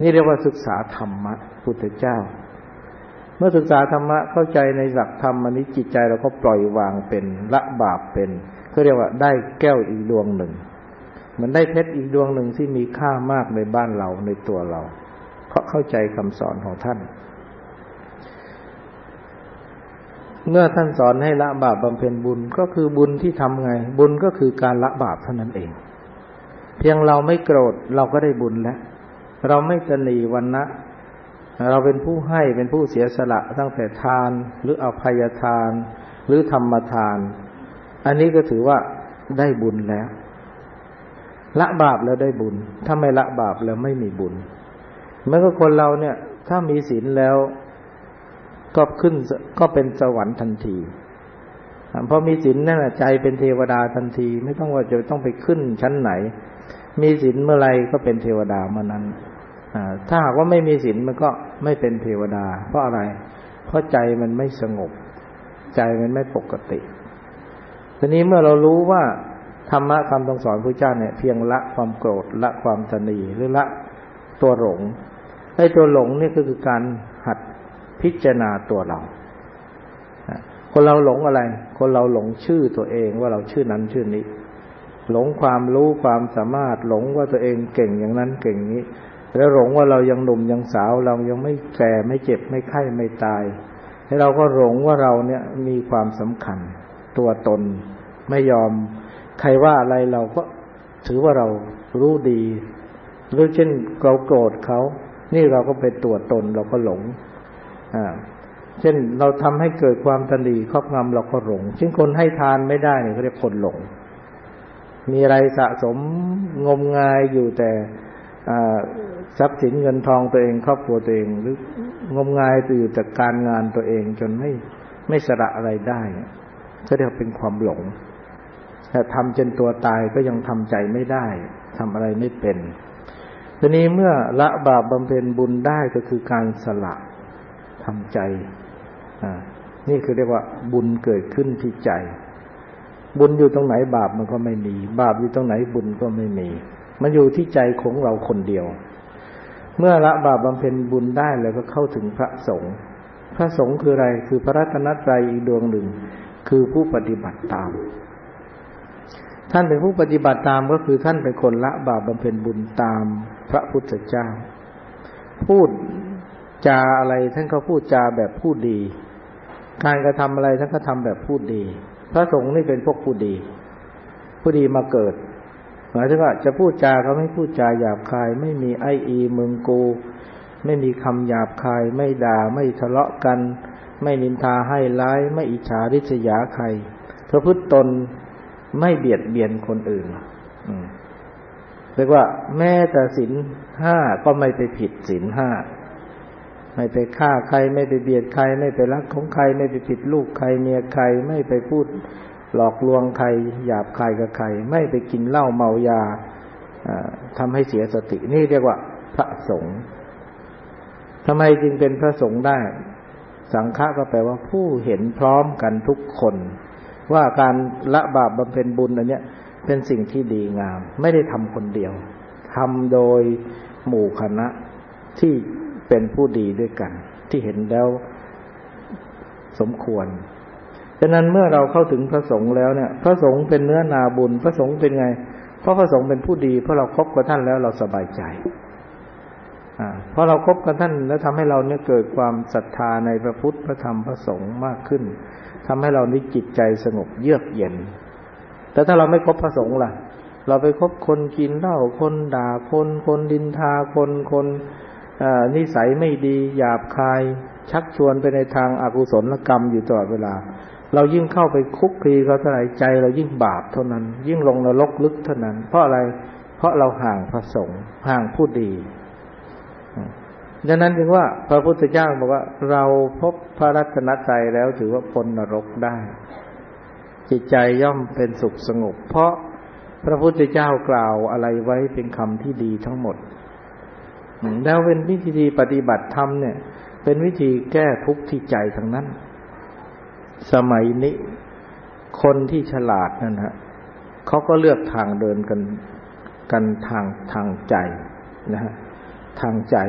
นี่เรียกว่าศึกษาธรรมะพุทธเจ้าเมื่อศึกษาธรรมะเข้าใจในหลักธรรมอันนี้จิตใจเราก็ปล่อยวางเป็นละบาปเป็นเขาเรียกว่าได้แก้วอีกดวงหนึ่งมันได้เพชรอีกดวงหนึ่งที่มีค่ามากในบ้านเราในตัวเราเพราะเข้าใจคำสอนของท่านเมื่อท่านสอนให้ละบาปบำเพ็ญบุญก็คือบุญที่ทำไงบุญก็คือการละบาปเท่านั้นเองเพียงเราไม่โกรธเราก็ได้บุญแล้วเราไม่ตนีวรรณะเราเป็นผู้ให้เป็นผู้เสียสละตั้งแต่ทานหรืออภัยทานหรือธรรมทานอันนี้ก็ถือว่าได้บุญแล้วละบาปแล้วได้บุญถ้าไม่ละบาปแล้วไม่มีบุญเมื่อคนเราเนี่ยถ้ามีศีลแล้วก็เป็นสวรรค์ทันทีพอมีศีลนั่นแหละใจเป็นเทวดาทันทีไม่ต้องว่าจะต้องไปขึ้นชั้นไหนมีศีลเมื่อไรก็เป็นเทวดาเมื่อนั้นถ้าหากว่าไม่มีศีลมันก็ไม่เป็นเทวดาเพราะอะไรเพราะใจมันไม่สงบใจมันไม่ปกติทีนี้เมื่อเรารู้ว่าธรรมะคำสอนพระเจ้าเนี่ยเพียงละความโกรธละความตนีหรือละตัวหลงไอ้ตัวหลงนี่ก็คือการหัดพิจารณาตัวเราคนเราหลงอะไรคนเราหลงชื่อตัวเองว่าเราชื่อนั้นชื่อนี้หลงความรู้ความสามารถหลงว่าตัวเองเก่งอย่างนั้นเก่งนี้แล้วหลงว่าเรายังหนุ่มยังสาวเรายังไม่แก่ไม่เจ็บไม่ไข้ไม่ตายให้เราก็หลงว่าเราเนี่ยมีความสำคัญตัวตนไม่ยอมใครว่าอะไรเราก็ถือว่าเรารู้ดีหรือเช่นเราโกรธเขานี่เราก็เป็นตัวตนเราก็หลงเช่นเราทำให้เกิดความตนีครอบงำเราก็หลงเช่นคนให้ทานไม่ได้เนี่ยเขาเรียกคนหลงมีอะไรสะสมงมงายอยู่แต่ทรัพย์สินเงินทองตัวเองครอบครัวตัวเองหรืองมงายอยู่แต่การงานตัวเองจนไม่สละอะไรได้ก็เรียกเป็นความหลงแต่ทำจนตัวตายก็ยังทำใจไม่ได้ทำอะไรไม่เป็นทีนี้เมื่อละบาปบำเพ็ญบุญได้ก็คือการสละทำใจนี่คือเรียกว่าบุญเกิดขึ้นที่ใจบุญอยู่ตรงไหนบาปมันก็ไม่มีบาปอยู่ตรงไหนบุญก็ไม่มีมันอยู่ที่ใจของเราคนเดียวเมื่อละบาปบำเพ็ญบุญได้แล้วก็เข้าถึงพระสงฆ์พระสงฆ์คืออะไรคือพระรัตนตรัยอีกดวงหนึ่งคือผู้ปฏิบัติตามท่านเป็นผู้ปฏิบัติตามก็คือท่านเป็นคนละบาปบำเพ็ญบุญตามพระพุทธเจ้าพูดจาอะไรท่านก็พูดจาแบบพูดดีการกระทำอะไรท่านก็ทำแบบพูดดีพระสงฆ์นี่เป็นพวกผู้ดีผู้ดีมาเกิดหมายถึงว่าจะพูดจาเขาไม่พูดจาหยาบคายไม่มีไอ้อีมึงกูไม่มีคำหยาบคายไม่ด่าไม่ทะเลาะกันไม่นินทาให้ร้ายไม่อิจฉาริษยาใครประพฤติตนไม่เบียดเบียนคนอื่นเรียกว่าแม้แต่ศีลห้าก็ไม่ไปผิดศีลห้าไม่ไปฆ่าใครไม่ไปเบียดใครไม่ไปลักของใครไม่ไปผิดลูกใครเมียใครไม่ไปพูดหลอกลวงใครหยาบคายกับใครไม่ไปกินเหล้าเมายาทำให้เสียสตินี่เรียกว่าพระสงฆ์ทำไมจึงเป็นพระสงฆ์ได้สังฆะก็แปลว่าผู้เห็นพร้อมกันทุกคนว่าการละบาปบำเพ็ญบุญอันเนี้ยเป็นสิ่งที่ดีงามไม่ได้ทำคนเดียวทำโดยหมู่คณะที่เป็นผู้ดีด้วยกันที่เห็นแล้วสมควรฉะนั้นเมื่อเราเข้าถึงพระสงฆ์แล้วเนี่ยพระสงฆ์เป็นเนื้อนาบุญพระสงฆ์เป็นไงเพราะพระสงฆ์เป็นผู้ดีเพราะเราคบกับท่านแล้วเราสบายใจเพราะเราคบกับท่านแล้วทำให้เราเนี่ยเกิดความศรัทธาในพระพุทธพระธรรมพระสงฆ์มากขึ้นทำให้เรานี้จิตใจสงบเยือกเย็นแต่ถ้าเราไม่คบพระสงฆ์ล่ะเราไปคบคนกินเหล้าคนด่าคนดินทาคนนิสัยไม่ดีหยาบคายชักชวนไปในทางอกุศลกรรมอยู่ตลอดเวลาเรายิ่งเข้าไปคุกคีเขาเท่าไหร่ใจเรายิ่งบาปเท่านั้นยิ่งลงนรกลึกเท่านั้นเพราะอะไรเพราะเราห่างพระสงฆ์ห่างผู้ดีดังนั้นจึงว่าพระพุทธเจ้าบอกว่าเราพบพระรัตนตรัยแล้วถือว่าพ้นนรกได้จิตใจย่อมเป็นสุขสงบเพราะพระพุทธเจ้ากล่าวอะไรไว้เป็นคำที่ดีทั้งหมดแล้วเป็นวิธีปฏิบัติธรรมเนี่ยเป็นวิธีแก้ทุกข์ที่ใจทั้งนั้นสมัยนี้คนที่ฉลาดนั่นฮะเขาก็เลือกทางเดินกันทางใจนะฮะทางใจ